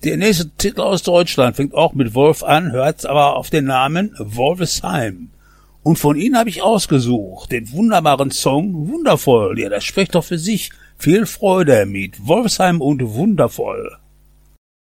Der nächste Titel aus Deutschland fängt auch mit Wolf an, hört aber auf den Namen Wolfesheim. Und von ihnen habe ich ausgesucht den wunderbaren Song Wundervoll. Ja, das spricht doch für sich. Viel Freude mit Wolfesheim und Wundervoll.